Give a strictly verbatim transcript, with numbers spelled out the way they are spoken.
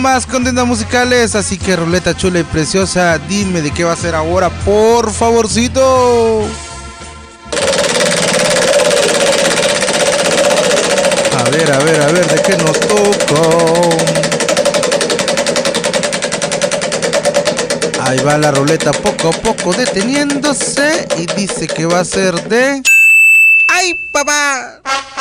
Más contentas musicales, así que ruleta chula y preciosa, dime de qué va a ser ahora, por favorcito. A ver, a ver, a ver, ¿de qué nos tocó? Ahí va la ruleta poco a poco deteniéndose y dice que va a ser de... ¡Ay, papá!